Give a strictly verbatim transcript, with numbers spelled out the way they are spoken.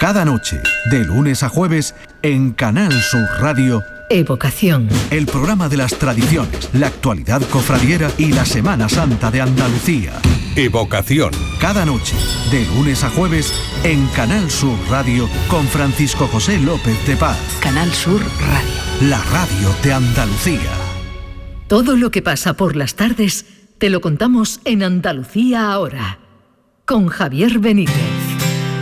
Cada noche, de lunes a jueves, en Canal Sur Radio, Evocación. El programa de las tradiciones, la actualidad cofradiera y la Semana Santa de Andalucía. Evocación. Cada noche, de lunes a jueves, en Canal Sur Radio, con Francisco José López de Paz. Canal Sur Radio. La radio de Andalucía. Todo lo que pasa por las tardes, te lo contamos en Andalucía ahora, con Javier Benítez.